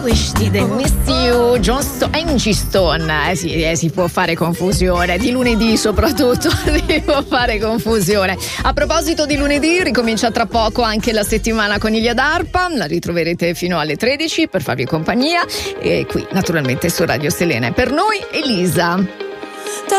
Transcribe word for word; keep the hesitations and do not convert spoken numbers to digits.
Wish didn't miss you, John Sto- Angie Stone. Eh sì, eh, si può fare confusione, di lunedì soprattutto si può fare confusione. A proposito di lunedì, ricomincia tra poco anche la settimana Coniglia d'Arpa, la ritroverete fino alle tredici per farvi compagnia e qui naturalmente su Radio Selene. Per noi Elisa.